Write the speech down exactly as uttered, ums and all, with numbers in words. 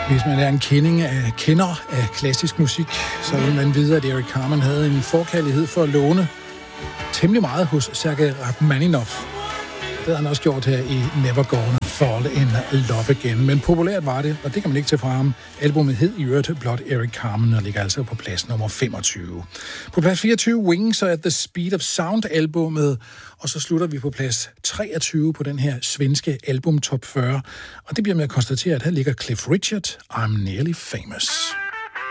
Hvis man er en kending af, kender af klassisk musik, så vil man vide, at Eric Carmen havde en forkærlighed for at låne temmelig meget hos Sergej Rachmaninoff. Det havde han også gjort her i Never Gonna Fall in Love Again. Men populært var det, og det kan man ikke tage fra ham. Albumet hed i øvrigt blot Eric Carmen og ligger altså på plads nummer femogtyve. På plads fireogtyve, Wings og At the Speed of Sound albumet. Og så slutter vi på plads treogtyve på den her svenske album Top fyrre. Og det bliver med at konstatere, at her ligger Cliff Richard, I'm Nearly Famous.